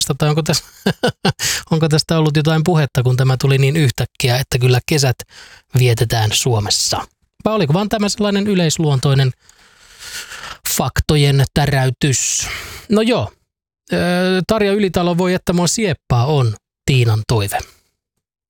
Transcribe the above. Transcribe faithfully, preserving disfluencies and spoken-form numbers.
tai onko, tässä, onko tästä ollut jotain puhetta, kun tämä tuli niin yhtäkkiä, että kyllä kesät vietetään Suomessa? Vai oliko vaan tämä sellainen yleisluontoinen faktojen täräytys? No joo, Tarja Ylitalo voi, että mua sieppaa on Tiinan toive.